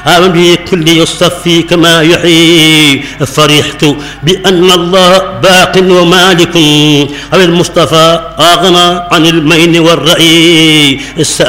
به كل يصطفي كما يحيي. فرحت بأن الله باق ومالك، أو المصطفى أغنى عن المين والرأي.